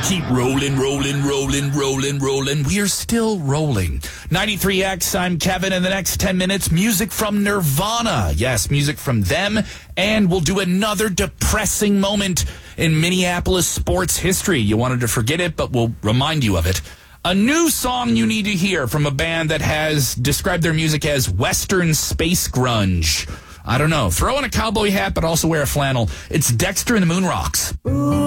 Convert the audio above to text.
Keep rolling, rolling, rolling, rolling, rolling. We are still rolling. 93X, I'm Kevin. In the next 10 minutes, music from Nirvana. Yes, music from them. And we'll do another depressing moment in Minneapolis sports history. You wanted to forget it, but we'll remind you of it. A new song you need to hear from a band that has described their music as Western space grunge. I don't know. Throw on a cowboy hat, but also wear a flannel. It's Dexter and the Moon Rocks.